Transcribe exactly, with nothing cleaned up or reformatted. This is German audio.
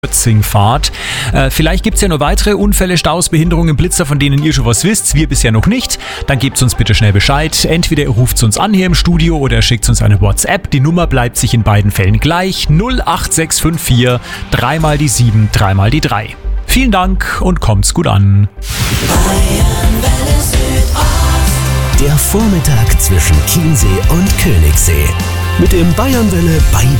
Fahrt. Äh, vielleicht gibt es ja noch weitere Unfälle, Staus, Behinderungen, Blitzer, von denen ihr schon was wisst, wir bisher noch nicht. Dann gebt uns bitte schnell Bescheid. Entweder ihr ruft uns an hier im Studio oder ihr schickt uns eine WhatsApp. Die Nummer bleibt sich in beiden Fällen gleich. null acht sechs fünf vier, dreimal die sieben, dreimal die drei. Vielen Dank und kommt's gut an. Der Vormittag zwischen Chiemsee und Königssee. Mit dem Bayernwelle Bye